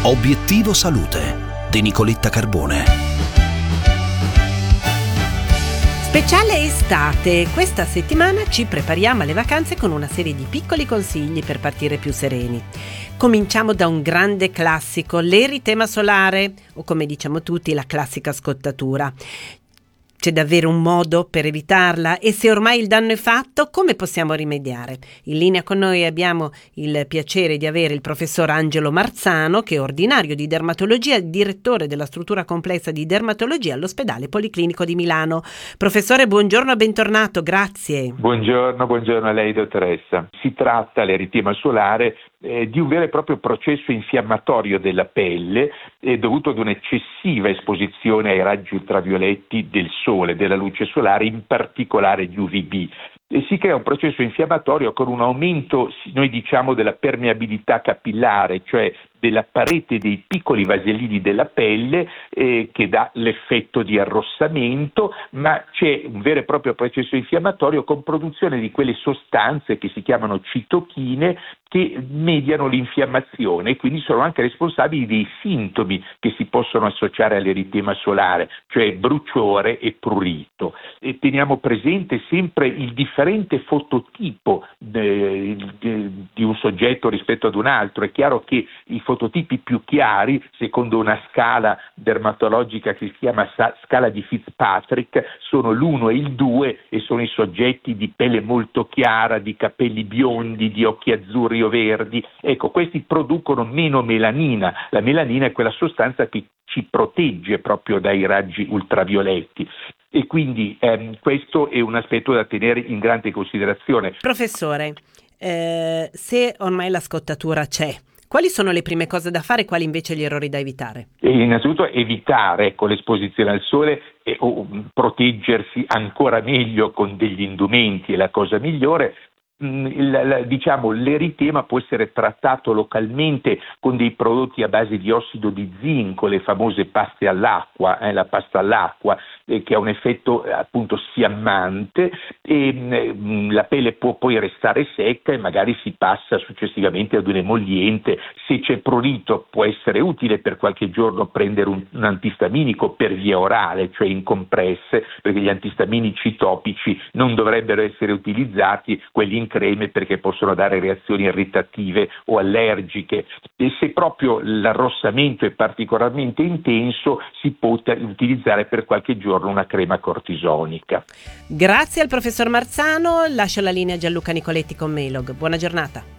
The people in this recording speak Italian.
Obiettivo Salute di Nicoletta Carbone. Speciale estate, questa settimana ci prepariamo alle vacanze con una serie di piccoli consigli per partire più sereni. Cominciamo da un grande classico, l'eritema solare, o come diciamo tutti, la classica scottatura. C'è davvero un modo per evitarla? E se ormai il danno è fatto, come possiamo rimediare? In linea con noi abbiamo il piacere di avere il professor Angelo Marzano, che è ordinario di dermatologia e direttore della struttura complessa di dermatologia all'ospedale Policlinico di Milano. Professore, buongiorno e bentornato, grazie. Buongiorno a lei, dottoressa. Si tratta, l'eritema solare, di un vero e proprio processo infiammatorio della pelle dovuto ad un'eccessiva esposizione ai raggi ultravioletti del sole, della luce solare, in particolare di UVB. E si crea un processo infiammatorio con un aumento, noi diciamo, della permeabilità capillare, cioè della parete dei piccoli vasellini della pelle che dà l'effetto di arrossamento, ma c'è un vero e proprio processo infiammatorio con produzione di quelle sostanze che si chiamano citochine che mediano l'infiammazione e quindi sono anche responsabili dei sintomi che si possono associare all'eritema solare, cioè bruciore e prurito. E teniamo presente sempre il differente fototipo di un soggetto rispetto ad un altro. È chiaro che i fototipi più chiari, secondo una scala dermatologica che si chiama scala di Fitzpatrick, sono l'1 e il 2 e sono i soggetti di pelle molto chiara, di capelli biondi, di occhi azzurri o verdi. Ecco, questi producono meno melanina. La melanina è quella sostanza che ci protegge proprio dai raggi ultravioletti. E quindi questo è un aspetto da tenere in grande considerazione. Professore, se ormai la scottatura c'è, quali sono le prime cose da fare e quali invece gli errori da evitare? E innanzitutto evitare l'esposizione al sole o proteggersi ancora meglio con degli indumenti, è la cosa migliore. L'eritema può essere trattato localmente con dei prodotti a base di ossido di zinco, le famose paste all'acqua, la pasta all'acqua, che ha un effetto appunto fiammante e la pelle può poi restare secca e magari si passa successivamente ad un emolliente. Se c'è prurito può essere utile per qualche giorno prendere un antistaminico per via orale, cioè in compresse, perché gli antistaminici topici non dovrebbero essere utilizzati, quelli in creme, perché possono dare reazioni irritative o allergiche. E se proprio l'arrossamento è particolarmente intenso, si può utilizzare per qualche giorno una crema cortisonica. Grazie al professor Marzano, lascio la linea a Gianluca Nicoletti con Mailog. Buona giornata.